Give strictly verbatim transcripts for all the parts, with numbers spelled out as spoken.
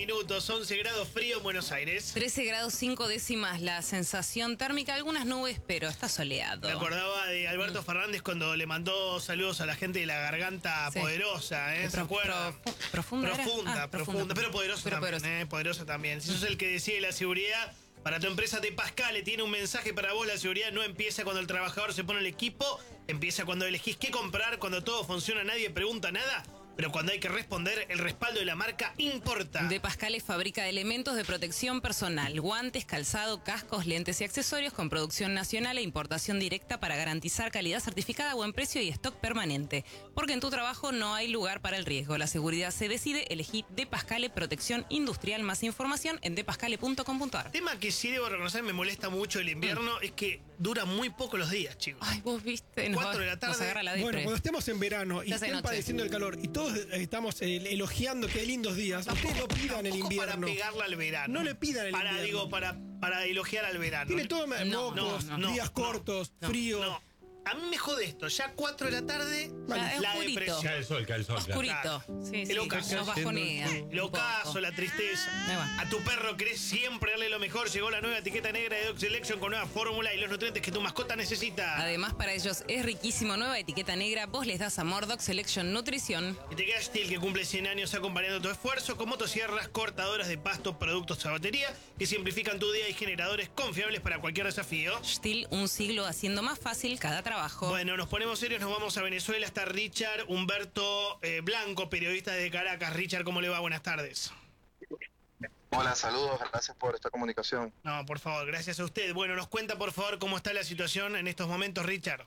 minutos, once grados frío en Buenos Aires. trece grados cinco décimas la sensación térmica, algunas nubes, pero está soleado. Me acordaba de Alberto mm. Fernández cuando le mandó saludos a la gente de la garganta sí. poderosa, ¿eh? ¿Se Pro, acuerdan? Pro, profunda, profunda, ah, profunda, pero poderosa pero también, poderosa. ¿eh? Poderosa también. Si sos el que decide la seguridad para tu empresa de Pascale, tiene un mensaje para vos. La seguridad no empieza cuando el trabajador se pone el equipo, empieza cuando elegís qué comprar, cuando todo funciona, nadie pregunta nada. Pero cuando hay que responder, el respaldo de la marca importa. De Pascale fabrica elementos de protección personal, guantes, calzado, cascos, lentes y accesorios con producción nacional e importación directa para garantizar calidad certificada, buen precio y stock permanente. Porque en tu trabajo no hay lugar para el riesgo. La seguridad se decide, elegí De Pascale Protección Industrial. Más información en de pascale punto com punto ar. Tema que sí debo reconocer, me molesta mucho el invierno, mm. es que dura muy poco los días, chicos. Ay, vos viste. Cuatro de la tarde. Nos agarra la bueno, cuando estemos en verano y estén padeciendo el calor y todos estamos eh, elogiando que hay lindos días, tampoco, ustedes no pidan el invierno. Para pegarle al verano. No le pidan el para, invierno. Digo, para, para elogiar al verano. Tiene todo no, mocos, no, no, días no, cortos, no, frío. No. A mí me jode esto, ya cuatro de la tarde, vale. la oscurito. depresión. Cae el sol, cae el sol. Oscurito. Claro. Sí, sí. El ocaso. Nos bajonea. El ocaso, la tristeza. A tu perro querés siempre darle lo mejor. Llegó la nueva etiqueta negra de Dog Selection con nueva fórmula y los nutrientes que tu mascota necesita. Además, para ellos es riquísimo. Nueva etiqueta negra. Vos les das amor. Dog Selection Nutrición. Etiqueta Steel, que cumple cien años acompañando tu esfuerzo, con motosierras, cortadoras de pasto, productos a batería que simplifican tu día y generadores confiables para cualquier desafío. Steel, un siglo haciendo más fácil cada trabajo. Bueno, nos ponemos serios, nos vamos a Venezuela. Está Richard Humberto eh, Blanco, periodista desde Caracas. Richard, ¿cómo le va? Buenas tardes. Hola, saludos, gracias por esta comunicación. No, por favor, gracias a usted. Bueno, nos cuenta por favor cómo está la situación en estos momentos, Richard.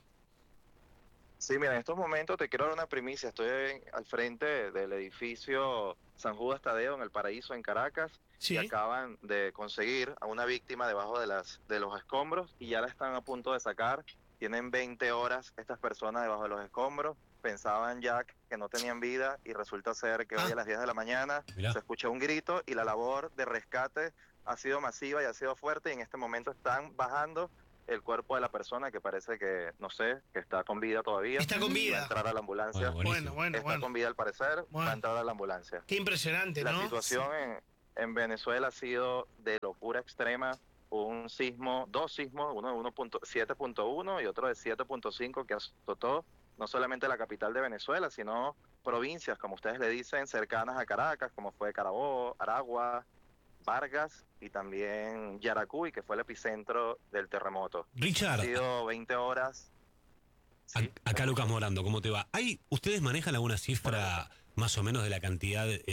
Sí, mira, en estos momentos te quiero dar una primicia. Estoy en, al frente del edificio San Judas Tadeo en El Paraíso, en Caracas. Sí. Y acaban de conseguir a una víctima debajo de, las, de los escombros y ya la están a punto de sacar. Tienen veinte horas estas personas debajo de los escombros. Pensaban ya que no tenían vida y resulta ser que ah. hoy a las diez de la mañana Mirá. se escuchó un grito y la labor de rescate ha sido masiva y ha sido fuerte, y en este momento están bajando el cuerpo de la persona que parece que, no sé, que está con vida todavía. Está con vida. Va a entrar a la ambulancia. Bueno, bueno, bueno. Está bueno. con vida al parecer, bueno. va a entrar a la ambulancia. Qué impresionante, la ¿no? La situación sí. en, en Venezuela ha sido de locura extrema. Un sismo, dos sismos, uno de siete punto uno y otro de siete punto cinco que azotó no solamente la capital de Venezuela, sino provincias, como ustedes le dicen, cercanas a Caracas, como fue Carabobo, Aragua, Vargas y también Yaracuy, que fue el epicentro del terremoto. Richard. Han sido veinte horas. ¿Sí? Acá Lucas Morando, ¿cómo te va? ¿Hay, ¿Ustedes manejan alguna cifra bueno, más o menos de la cantidad de